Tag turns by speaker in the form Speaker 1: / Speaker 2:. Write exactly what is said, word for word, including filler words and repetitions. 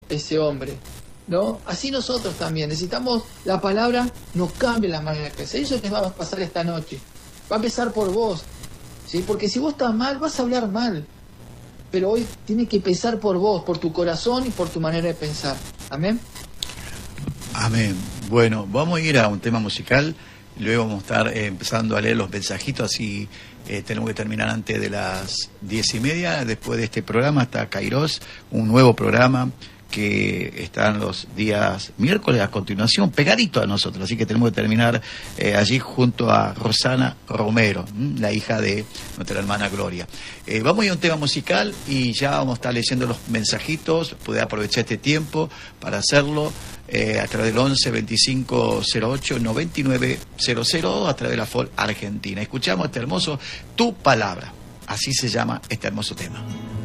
Speaker 1: ese hombre, ¿no? Así nosotros también necesitamos, la palabra nos cambia la manera de pensar. Eso te va a pasar esta noche. Va a empezar por vos, ¿sí? Porque si vos estás mal, vas a hablar mal. Pero hoy tiene que pensar por vos, por tu corazón y por tu manera de pensar. Amén.
Speaker 2: Amén. Bueno, vamos a ir a un tema musical. Luego vamos a estar eh, empezando a leer los mensajitos, así eh, tenemos que terminar antes de las diez y media. Después de este programa está Kairos, un nuevo programa que están los días miércoles a continuación, pegadito a nosotros, así que tenemos que terminar eh, allí junto a Rosana Romero, ¿m? la hija de nuestra hermana Gloria. Eh, vamos a ir a un tema musical y ya vamos a estar leyendo los mensajitos. Puede aprovechar este tiempo para hacerlo eh, a través del once veinticinco cero ocho noventa y nueve cero cero, a través de la F O L Argentina. Escuchamos este hermoso Tu Palabra, así se llama este hermoso tema.